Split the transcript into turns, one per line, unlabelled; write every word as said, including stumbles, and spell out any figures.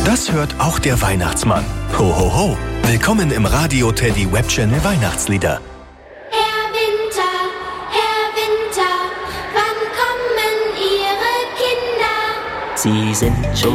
Das hört auch der Weihnachtsmann. Ho, ho, ho. Willkommen im Radio Teddy Web Channel Weihnachtslieder.
Herr Winter, Herr Winter, wann kommen Ihre Kinder?
Sie sind schon